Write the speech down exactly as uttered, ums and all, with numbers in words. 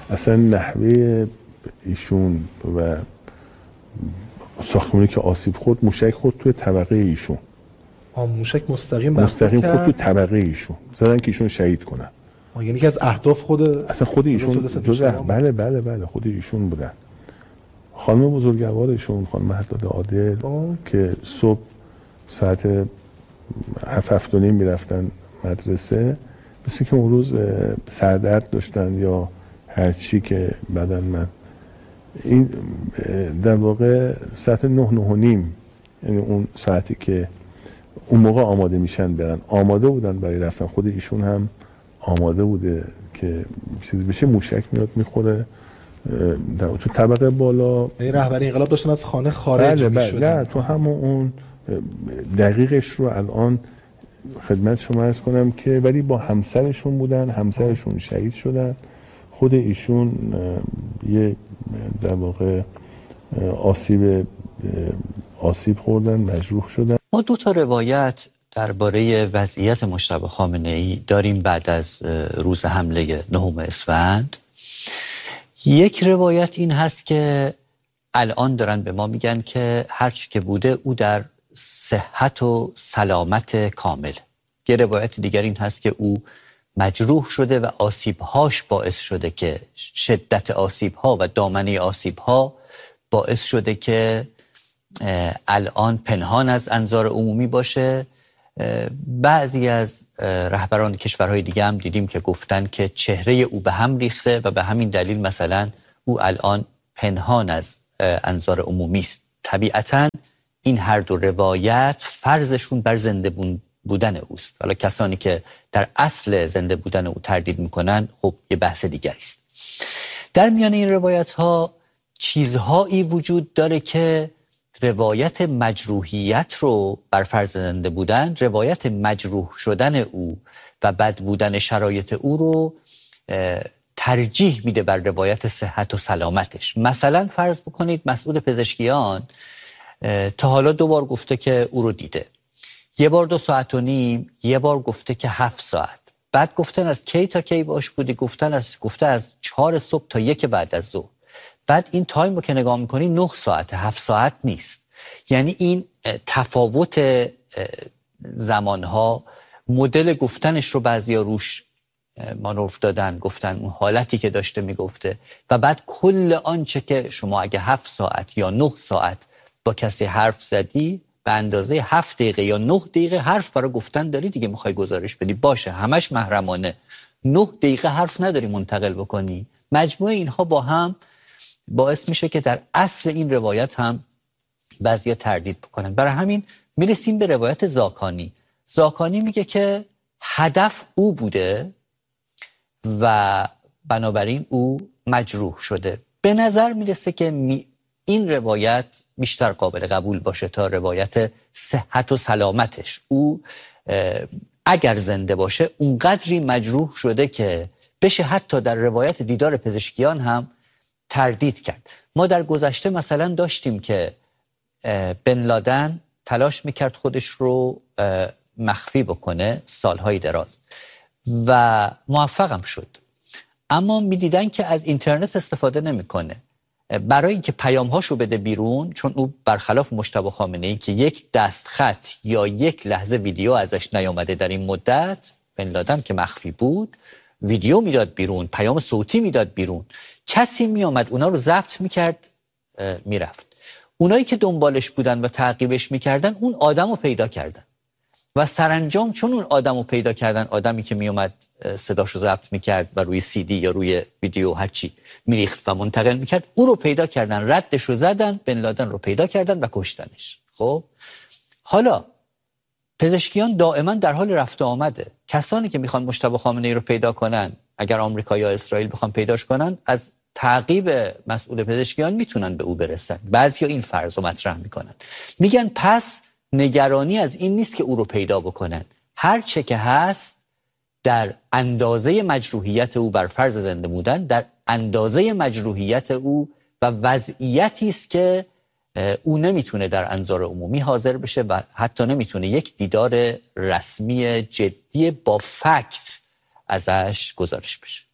اصلا نحوه ایشون و ساختمانی که آسیب خورد، موشک خورد توی طبقه ایشون. آ موشک مستقیم مستقیم خورد تو طبقه ایشون، زدن که ایشون شهید کنن. آ یعنی که از اهداف خود اصلا خود ایشون جزء بله بله بله خود ایشون بودن. خانم بزرگوارشون خانم مهداد عادل که صبح ساعت هفت هفت و نیم میرفتن مدرسه، مثل که اون روز سردرد داشتن یا هرچی که بدن من این در واقع ساعت نه نه و نیم، یعنی اون ساعتی که اون موقع آماده میشن برن، آماده بودن برای رفتن. خود ایشون هم آماده بوده که چیزی بشه، موشک میاد میخوره تو طبقه بالا. این رهبری انقلاب داشتن از خانه خارج میشدن. نه تو همون اون دقیقش رو الان خدمت شما عرض کنم که ولی با همسرشون بودن، همسرشون شهید شدن، خود ایشون یه در واقع آسیب آسیب خوردن، مجروح شدن. ما دو تا روایت درباره وضعیت مجتبی خامنه‌ای داریم بعد از روز حمله نهم اسفند. یک روایت این هست که الان دارن به ما میگن که هرچی که بوده او در صحت و سلامت کامل. یه روایت دیگر این هست که او مجروح شده و آسیبهاش باعث شده که شدت آسیبها و دامنه آسیبها باعث شده که الان پنهان از انظار عمومی باشه. بعضی از رهبران کشورهای دیگه هم دیدیم که گفتن که چهره او به هم ریخته و به همین دلیل مثلا او الان پنهان از انظار عمومی است. طبیعتاً این هر دو روایت فرضشون بر زنده بودن اوست. حالا کسانی که در اصل زنده بودن او تردید میکنن خب یه بحث دیگری است. در میان این روایت ها چیزهایی وجود داره که روایت مجروحیت رو بر فرض زنده بودن، روایت مجروح شدن او و بد بودن شرایط او رو ترجیح میده بر روایت صحت و سلامتش. مثلا فرض بکنید مسئول پزشکیان تا حالا دو بار گفته که او رو دیده، یه بار دو ساعت و نیم، یه بار گفته که هفت ساعت. بعد گفتن از کی تا کی باش بودی، گفتن از گفته از چهار صبح تا یک بعد از ظهر. بعد این تایم رو که نگاه میکنی نه ساعت، هفت ساعت نیست. یعنی این تفاوت زمانها، مدل گفتنش رو بعضیا روش مانور دادن، گفتن اون حالتی که داشته میگفته و بعد کل آنچه که شما اگه هفت ساعت یا نه ساعت با کسی حرف زدی به اندازه هفت دقیقه یا نه دقیقه حرف برای گفتن داری دیگه، میخوای گزارش بدی باشه همش محرمانه، نه دقیقه حرف نداری منتقل بکنی. مجموعه اینها با هم باعث میشه که در اصل این روایت هم بعضیا تردید بکنن. برای همین میرسیم به روایت زاکانی. زاکانی میگه که هدف او بوده و بنابراین او مجروح شده. به نظر میرسه که می این روایت بیشتر قابل قبول باشه تا روایت صحت و سلامتش. او اگر زنده باشه اونقدری مجروح شده که بشه حتی در روایت دیدار پزشکیان هم تردید کرد. ما در گذشته مثلا داشتیم که بن لادن تلاش میکرد خودش رو مخفی بکنه سالهای دراز و موفقم شد، اما میدیدن که از اینترنت استفاده نمیکنه برای اینکه پیام‌هاش رو بده بیرون، چون او برخلاف مجتبی خامنه‌ای که یک دستخط یا یک لحظه ویدیو ازش نیامده در این مدت، بن لادن که مخفی بود ویدیو میداد بیرون، پیام صوتی میداد بیرون، کسی میامد اونا رو ضبط میکرد میرفت. اونایی که دنبالش بودن و تعقیبش میکردن اون آدم رو پیدا کردن و سرانجام چون اون آدم رو پیدا کردن، آدمی که میامد صداش رو ضبط میکرد و روی سی دی یا روی ویدیو هرچی میریخت و منتقل میکرد، اون رو پیدا کردن، ردش رو زدن، بن لادن رو پیدا کردن و کشتنش. خب حالا پزشکیان دائما در حال رفت و آمده. کسانی که میخوان مجتبی خامنه‌ای رو پیدا کنن، اگر آمریکا یا اسرائیل بخوان پیداش کنن، از تعقیب مسئول پزشکیان میتونن به او برسن. بعضیا این فرض رو مطرح میکنن، میگن پس نگرانی از این نیست که او رو پیدا بکنن، هر چه که هست در اندازه مجروحیت او بر فرض زنده بودن، در اندازه مجروحیت او و وضعیتی است که او نمیتونه در انظار عمومی حاضر بشه و حتی نمیتونه یک دیدار رسمی جدی با فکت ازش گزارش بشه.